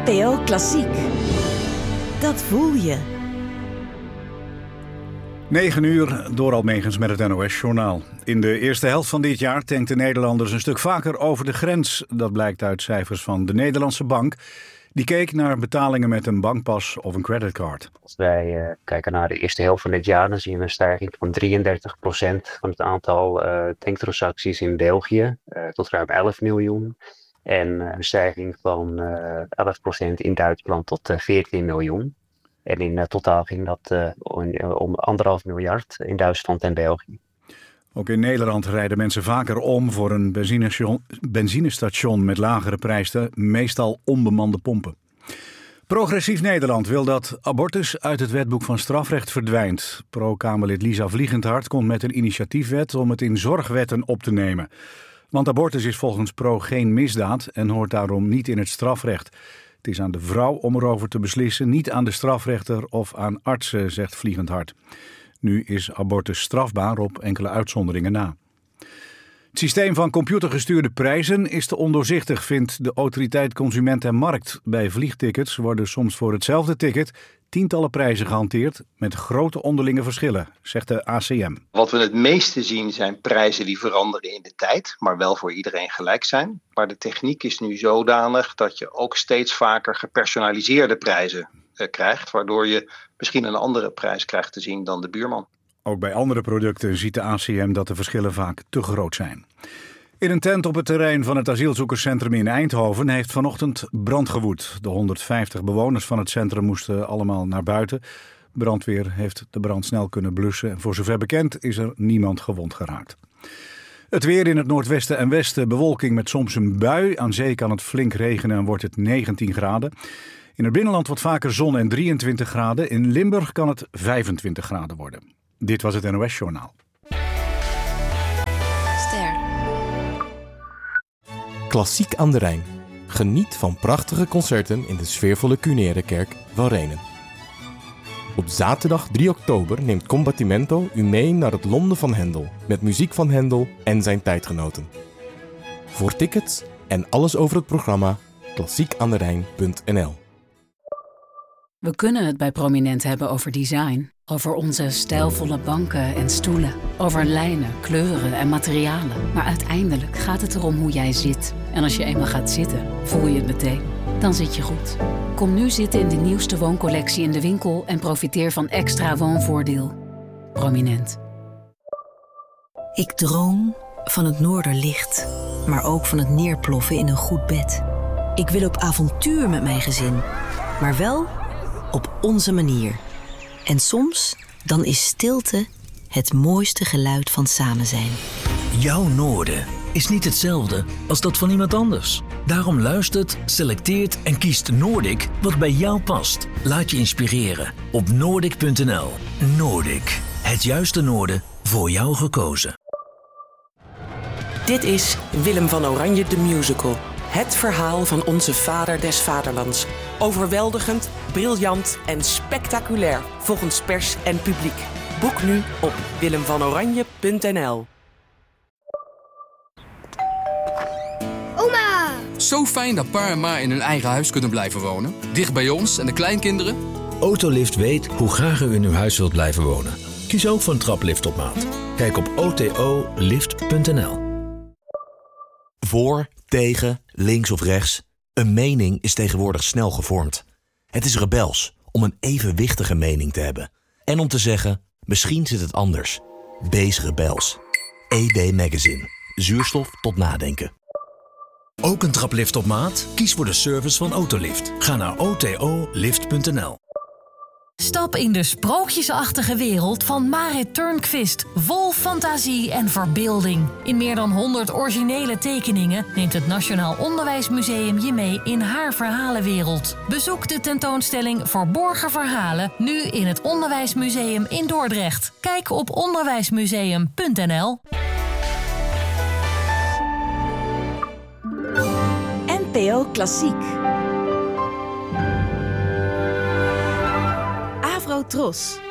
NPO Klassiek. Dat voel je. 9 uur, door Almegens met het NOS-journaal. In de eerste helft van dit jaar tankten Nederlanders een stuk vaker over de grens. Dat blijkt uit cijfers van de Nederlandse Bank. Die keek naar betalingen met een bankpas of een creditcard. Als wij kijken naar de eerste helft van dit jaar, dan zien we een stijging van 33% van het aantal tanktransacties in België tot ruim 11 miljoen. En een stijging van 11% in Duitsland tot 14 miljoen. En in totaal ging dat om 1,5 miljard in Duitsland en België. Ook in Nederland rijden mensen vaker om voor een benzinestation met lagere prijzen, meestal onbemande pompen. Progressief Nederland wil dat abortus uit het wetboek van strafrecht verdwijnt. Pro-Kamerlid Lisa Vliegendhart komt met een initiatiefwet om het in zorgwetten op te nemen. Want abortus is volgens Pro geen misdaad en hoort daarom niet in het strafrecht. Het is aan de vrouw om erover te beslissen, niet aan de strafrechter of aan artsen, zegt Vliegendhart. Nu is abortus strafbaar op enkele uitzonderingen na. Het systeem van computergestuurde prijzen is te ondoorzichtig, vindt de autoriteit Consument en Markt. Bij vliegtickets worden soms voor hetzelfde ticket tientallen prijzen gehanteerd met grote onderlinge verschillen, zegt de ACM. Wat we het meeste zien zijn prijzen die veranderen in de tijd, maar wel voor iedereen gelijk zijn. Maar de techniek is nu zodanig dat je ook steeds vaker gepersonaliseerde prijzen krijgt, waardoor je misschien een andere prijs krijgt te zien dan de buurman. Ook bij andere producten ziet de ACM dat de verschillen vaak te groot zijn. In een tent op het terrein van het asielzoekerscentrum in Eindhoven heeft vanochtend brand gewoed. De 150 bewoners van het centrum moesten allemaal naar buiten. Brandweer heeft de brand snel kunnen blussen. En voor zover bekend is er niemand gewond geraakt. Het weer in het noordwesten en westen bewolking met soms een bui. Aan zee kan het flink regenen en wordt het 19 graden. In het binnenland wat vaker zon en 23 graden. In Limburg kan het 25 graden worden. Dit was het NOS-journaal. Ster. Klassiek aan de Rijn. Geniet van prachtige concerten in de sfeervolle Cunerekerk van Renen. Op zaterdag 3 oktober neemt Combattimento u mee naar het Londen van Händel. Met muziek van Händel en zijn tijdgenoten. Voor tickets en alles over het programma klassiekanderijn.nl. We kunnen het bij Prominent hebben over design. Over onze stijlvolle banken en stoelen. Over lijnen, kleuren en materialen. Maar uiteindelijk gaat het erom hoe jij zit. En als je eenmaal gaat zitten, voel je het meteen. Dan zit je goed. Kom nu zitten in de nieuwste wooncollectie in de winkel en profiteer van extra woonvoordeel. Prominent. Ik droom van het noorderlicht, maar ook van het neerploffen in een goed bed. Ik wil op avontuur met mijn gezin, maar wel op onze manier. En soms, dan is stilte het mooiste geluid van samen zijn. Jouw noorden is niet hetzelfde als dat van iemand anders. Daarom luistert, selecteert en kiest Noordic wat bij jou past. Laat je inspireren op Noordic.nl. Noordic, het juiste noorden voor jou gekozen. Dit is Willem van Oranje de Musical. Het verhaal van onze vader des vaderlands. Overweldigend, briljant en spectaculair volgens pers en publiek. Boek nu op willemvanoranje.nl. Oma! Zo fijn dat pa en ma in hun eigen huis kunnen blijven wonen. Dicht bij ons en de kleinkinderen. Autolift weet hoe graag u in uw huis wilt blijven wonen. Kies ook voor een traplift op maat. Kijk op otolift.nl. Voor, tegen, links of rechts. Een mening is tegenwoordig snel gevormd. Het is rebels om een evenwichtige mening te hebben. En om te zeggen, misschien zit het anders. Wees rebels. ED Magazine. Zuurstof tot nadenken. Ook een traplift op maat? Kies voor de service van Autolift. Ga naar otolift.nl. Stap in de sprookjesachtige wereld van Marit Turnquist. Vol fantasie en verbeelding. In meer dan 100 originele tekeningen neemt het Nationaal Onderwijsmuseum je mee in haar verhalenwereld. Bezoek de tentoonstelling Verborgen Verhalen nu in het Onderwijsmuseum in Dordrecht. Kijk op onderwijsmuseum.nl. NPO Klassiek. Tros.